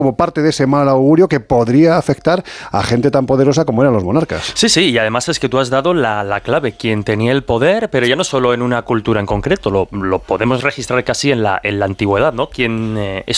como parte de ese mal augurio que podría afectar a gente tan poderosa como eran los monarcas. Sí, y además es que tú has dado la clave, quien tenía el poder, pero ya no solo en una cultura en concreto, lo podemos registrar casi en la antigüedad, ¿no? Quien